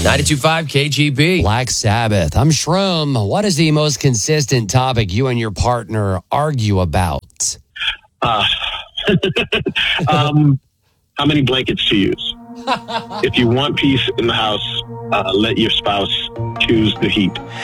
92.5 KGB. Black Sabbath. I'm Shroom. What is the most consistent topic you and your partner argue about? How many blankets to use? If you want peace in the house, let your spouse choose the heat.